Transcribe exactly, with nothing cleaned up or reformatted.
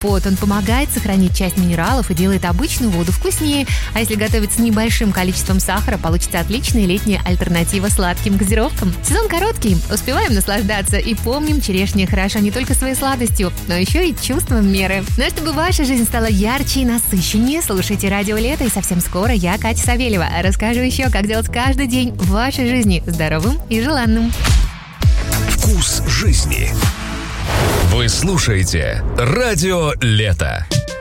пот. Он помогает сохранить часть минералов и делает обычную воду вкуснее. А если готовить с небольшим количеством сахара, получится отличная летняя альтернатива сладким газировкам. Сезон короткий, успеваем наслаждаться и помним, черешня хороша не только своей сладостью, но еще и чувством меры. Но чтобы ваша жизнь стала ярче и насыщеннее, слушайте «Радио Лето», и совсем скоро я, Катя Савельева, расскажу еще, как делать каждый день в вашей жизни здоровым и желанным. Вкус жизни. Вы слушаете «Радио Лето».